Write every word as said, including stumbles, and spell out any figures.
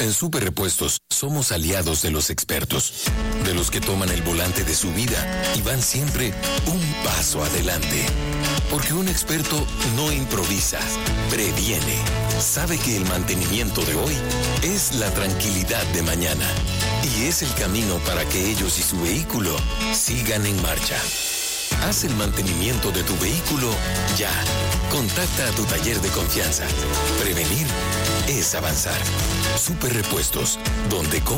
En Super Repuestos somos aliados de los expertos, de los que toman el volante de su vida y van siempre un paso adelante. Porque un experto no improvisa, previene. Sabe que el mantenimiento de hoy es la tranquilidad de mañana. Y es el camino para que ellos y su vehículo sigan en marcha. Haz el mantenimiento de tu vehículo ya. Contacta a tu taller de confianza. Prevenir es avanzar. Super Repuestos, donde